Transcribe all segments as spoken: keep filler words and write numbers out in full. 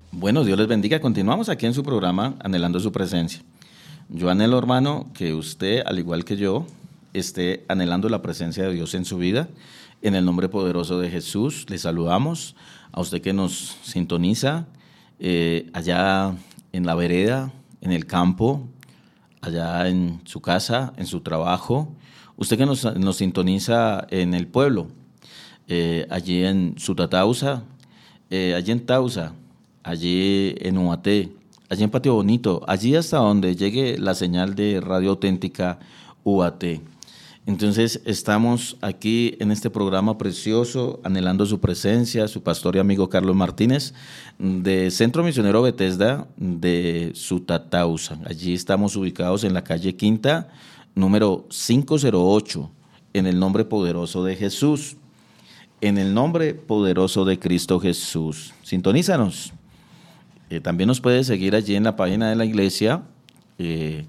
Bueno, Dios les bendiga. Continuamos aquí en su programa, anhelando su presencia. Yo anhelo, hermano, que usted, al igual que yo, esté anhelando la presencia de Dios en su vida. En el nombre poderoso de Jesús, le saludamos a usted que nos sintoniza eh, allá en la vereda, en el campo, allá en su casa, en su trabajo. Usted que nos, nos sintoniza en el pueblo, eh, allí en Sutatausa, eh, allí en Tausa, allí en Ubaté, allí en Patio Bonito, allí hasta donde llegue la señal de Radio Auténtica Ubaté. Entonces estamos aquí en este programa precioso, anhelando su presencia, su pastor y amigo Carlos Martínez, de Centro Misionero Bethesda de Sutatausa. Allí estamos ubicados en la calle Quinta, número quinientos ocho, en el nombre poderoso de Jesús, en el nombre poderoso de Cristo Jesús. Sintonízanos. Eh, también nos puede seguir allí en la página de la iglesia, eh,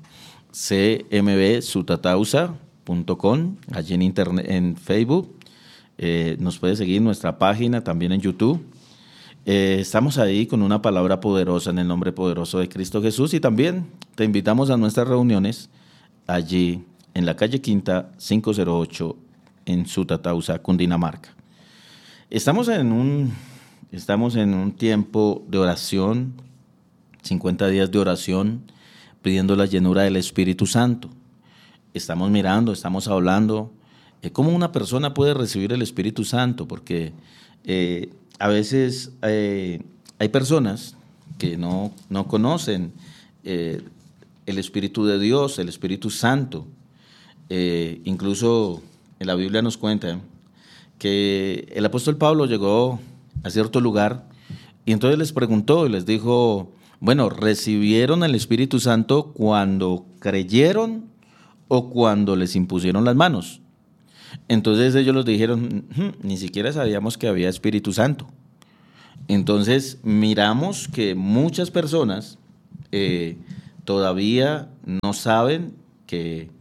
c m b sutatausa punto com, allí en, internet, en Facebook. Eh, nos puede seguir en nuestra página, también en YouTube. Eh, estamos ahí con una palabra poderosa en el nombre poderoso de Cristo Jesús, y también te invitamos a nuestras reuniones allí en la calle Quinta, quinientos ocho, en Sutatausa, Cundinamarca. Estamos en un, estamos en un tiempo de oración, cincuenta días de oración, pidiendo la llenura del Espíritu Santo. Estamos mirando, estamos hablando de cómo una persona puede recibir el Espíritu Santo, porque eh, a veces eh, hay personas que no, no conocen eh, el Espíritu de Dios, el Espíritu Santo. Eh, incluso en la Biblia nos cuenta que el apóstol Pablo llegó a cierto lugar y entonces les preguntó y les dijo, bueno, ¿recibieron el Espíritu Santo cuando creyeron o cuando les impusieron las manos? Entonces ellos les dijeron, ni siquiera sabíamos que había Espíritu Santo. Entonces miramos que muchas personas eh, todavía no saben que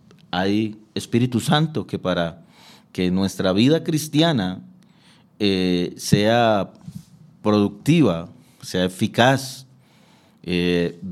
hay Espíritu Santo, que para que nuestra vida cristiana eh, sea productiva, sea eficaz, eh,